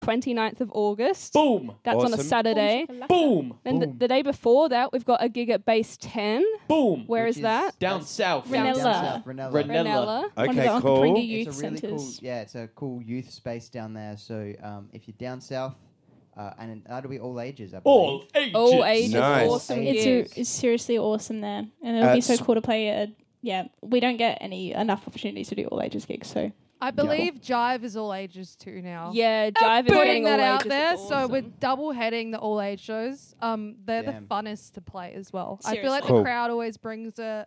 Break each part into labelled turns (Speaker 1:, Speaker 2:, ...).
Speaker 1: 29th of August.
Speaker 2: Boom.
Speaker 1: That's on a
Speaker 3: Awesome.
Speaker 1: Saturday.
Speaker 2: Boom.
Speaker 1: Then the day before that, we've got a gig at Base 10.
Speaker 2: Boom.
Speaker 1: Where
Speaker 4: Which
Speaker 1: is that?
Speaker 2: Down south.
Speaker 5: Renella.
Speaker 4: Down south, Renella.
Speaker 1: Renella.
Speaker 5: One of
Speaker 3: Okay,
Speaker 5: the
Speaker 3: cool.
Speaker 5: Kapringa youth
Speaker 4: It's a really cool,
Speaker 5: centres.
Speaker 4: it's a cool youth space down there. So if you're down south, and that'll be all ages, I believe.
Speaker 2: All ages.
Speaker 1: All ages.
Speaker 3: Nice.
Speaker 1: Awesome
Speaker 4: It's
Speaker 1: gigs.
Speaker 5: It's seriously awesome there, and it'll be so
Speaker 3: s-
Speaker 5: cool to play. We don't get enough opportunities to do all ages gigs, so
Speaker 6: I believe Jive is all ages too now.
Speaker 1: Yeah, Jive is
Speaker 6: Putting
Speaker 1: getting
Speaker 6: that
Speaker 1: all
Speaker 6: out
Speaker 1: ages.
Speaker 6: there.
Speaker 1: It's
Speaker 6: So
Speaker 1: awesome.
Speaker 6: we're double heading the all age shows. They're the
Speaker 4: Damn.
Speaker 6: funnest to play as well. I feel like
Speaker 3: Seriously. Cool.
Speaker 6: the crowd always brings it.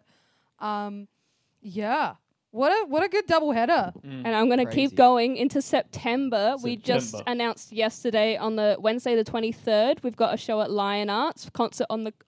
Speaker 6: Yeah. What a good double header.
Speaker 1: And I'm going to
Speaker 4: Crazy.
Speaker 1: keep going into September. We just
Speaker 2: September.
Speaker 1: announced yesterday on the Wednesday the 23rd, we've got a show at Lion Arts, concert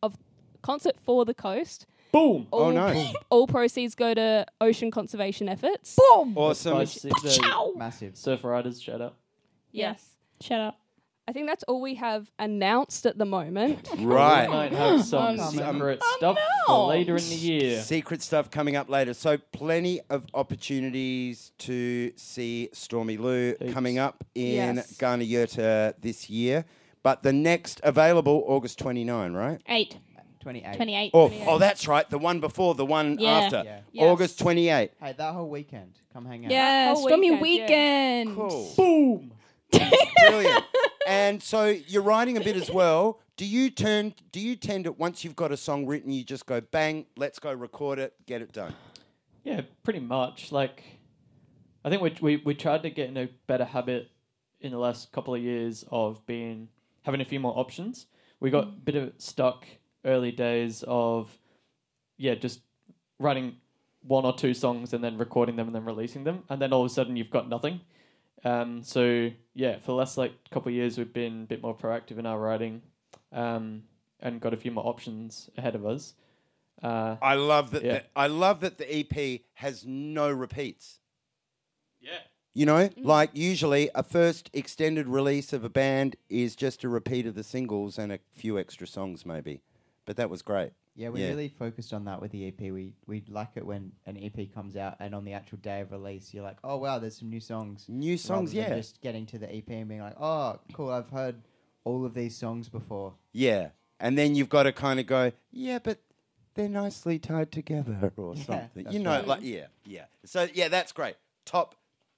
Speaker 1: for the coast.
Speaker 2: Boom.
Speaker 3: Oh, nice.
Speaker 1: All proceeds go to ocean conservation efforts.
Speaker 6: Boom.
Speaker 3: Awesome.
Speaker 4: Massive.
Speaker 2: Surf riders, shout out.
Speaker 1: Yes.
Speaker 5: shut up.
Speaker 1: I think that's all we have announced at the moment.
Speaker 2: We
Speaker 3: Right.
Speaker 2: might have some
Speaker 5: Some-
Speaker 2: secret stuff for later in the year.
Speaker 3: Secret stuff coming up later. So plenty of opportunities to see Stormy Lou
Speaker 2: Heaps.
Speaker 3: coming up in
Speaker 1: Yes.
Speaker 3: Ghana Yurta this year. But the next available, August 29, right?
Speaker 4: 28.
Speaker 5: 28.
Speaker 3: Oh, that's right. The one before, the one
Speaker 5: Yeah.
Speaker 3: after.
Speaker 4: Yeah.
Speaker 1: Yes.
Speaker 3: August 28.
Speaker 4: Hey, that whole weekend. Come hang out.
Speaker 5: Yeah,
Speaker 1: Whole
Speaker 5: Stormy
Speaker 1: weekend,
Speaker 5: Weekend.
Speaker 3: Cool.
Speaker 2: Boom.
Speaker 3: Brilliant. And so you're writing a bit as well. Do you tend to, once you've got a song written, you just go, bang, let's go record it, get it done?
Speaker 2: Yeah, pretty much. Like, I think we tried to get in a better habit in the last couple of years of having a few more options. We got a bit of stuck early days of, just writing one or two songs and then recording them and then releasing them, and then all of a sudden you've got nothing. For the last couple of years we've been a bit more proactive in our writing, and got a few more options ahead of us.
Speaker 3: I love that.
Speaker 2: Yeah.
Speaker 3: I love that the EP has no repeats.
Speaker 2: Yeah.
Speaker 3: You know, like usually a first extended release of a band is just a repeat of the singles and a few extra songs, maybe. But that was great.
Speaker 4: Yeah, we really focused on that with the EP. We like it when an EP comes out and on the actual day of release, you're like, oh, wow, there's some new songs.
Speaker 3: New songs,
Speaker 4: rather than
Speaker 3: yeah.
Speaker 4: just getting to the EP and being like, oh, cool, I've heard all of these songs before.
Speaker 3: Yeah. And then you've got to kind of go, yeah, but they're nicely tied together or
Speaker 4: Yeah,
Speaker 3: something.
Speaker 4: that's
Speaker 3: You know,
Speaker 4: right.
Speaker 3: like, yeah. So, yeah, that's great. Top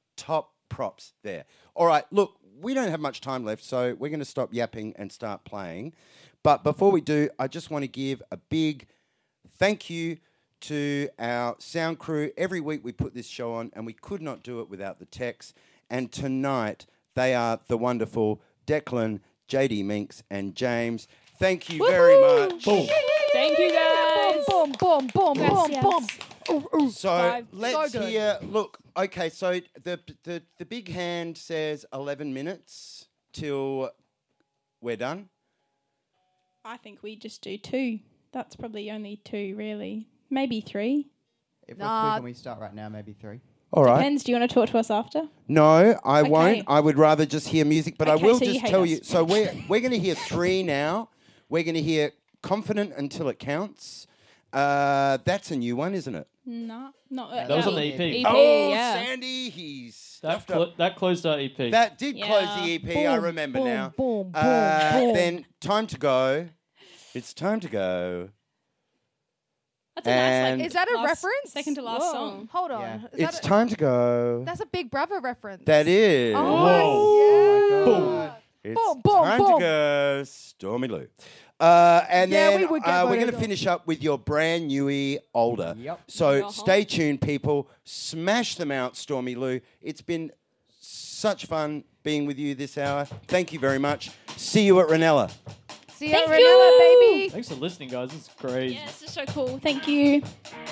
Speaker 3: props there. All right, look, we don't have much time left, so we're going to stop yapping and start playing. But before we do, I just want to give a big thank you to our sound crew. Every week we put this show on, and we could not do it without the techs. And tonight, they are the wonderful Declan, JD Minks, and James. Thank you very much.
Speaker 2: Boom.
Speaker 1: Thank you, guys.
Speaker 6: Boom, boom, boom, boom,
Speaker 5: Yes,
Speaker 6: boom.
Speaker 3: So
Speaker 1: Five.
Speaker 3: let's
Speaker 6: So good.
Speaker 3: hear. Look, okay. So the big hand says 11 minutes till we're done.
Speaker 5: I think we just do 2. That's probably only 2, really. Maybe 3.
Speaker 4: If
Speaker 6: Nah.
Speaker 4: we're quick and we start right now, maybe 3.
Speaker 3: All right.
Speaker 5: Depends. Do you want to talk to us after?
Speaker 3: No, I
Speaker 5: Okay.
Speaker 3: won't. I would rather just hear music. But I
Speaker 5: Okay,
Speaker 3: will
Speaker 5: so you
Speaker 3: just
Speaker 5: hate
Speaker 3: tell
Speaker 5: us.
Speaker 3: you. So we're going to hear 3 now. We're going to hear "Confident Until It Counts." That's a new one, isn't it?
Speaker 5: No, not
Speaker 2: That was on the EP.
Speaker 1: EP,
Speaker 3: Oh,
Speaker 1: yeah.
Speaker 3: Sandy, he's
Speaker 2: That,
Speaker 3: stuffed up.
Speaker 2: that closed our EP.
Speaker 3: That did close
Speaker 5: Yeah.
Speaker 3: the EP. I remember
Speaker 6: boom,
Speaker 3: now.
Speaker 6: boom, boom, boom.
Speaker 3: Then time to go. It's time to go.
Speaker 5: That's a nice,
Speaker 3: And-
Speaker 6: Is that a
Speaker 5: last-
Speaker 6: reference?
Speaker 5: second to last
Speaker 1: Whoa.
Speaker 5: song.
Speaker 6: Hold on.
Speaker 4: Yeah.
Speaker 6: Is
Speaker 3: It's
Speaker 6: that
Speaker 3: time to go.
Speaker 6: that's a Big Brother reference.
Speaker 3: That is.
Speaker 6: Oh,
Speaker 2: Whoa.
Speaker 6: yeah.
Speaker 2: Boom.
Speaker 3: It's
Speaker 6: Boom, boom,
Speaker 3: time to
Speaker 6: boom.
Speaker 3: go, Stormy Lou. And
Speaker 6: Yeah,
Speaker 3: then
Speaker 6: we would get
Speaker 3: we're
Speaker 6: voted
Speaker 3: going to
Speaker 6: off.
Speaker 3: finish up with your brand newy older.
Speaker 4: Yep.
Speaker 3: So stay tuned, people. Smash them out, Stormy Lou. It's been such fun being with you this hour. Thank you very much. See you at Ranella.
Speaker 6: See ya,
Speaker 5: Thank
Speaker 6: Renella,
Speaker 5: you.
Speaker 6: baby.
Speaker 2: Thanks for listening, guys. It's great.
Speaker 5: Yeah, this is so cool. Thank you.